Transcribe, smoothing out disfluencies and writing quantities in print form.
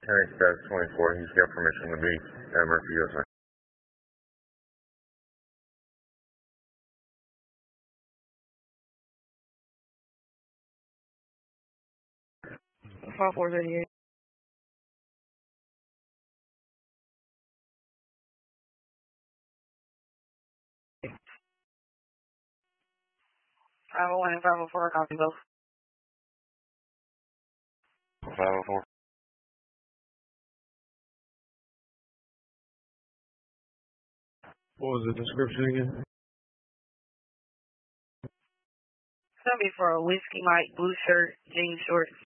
Tank Status 24, he's got permission to be at Murphy, USA. 5438. I 501 and 504, copy both. 504. What was the description again? It's gonna be for a whiskey Mike blue shirt, jean shorts.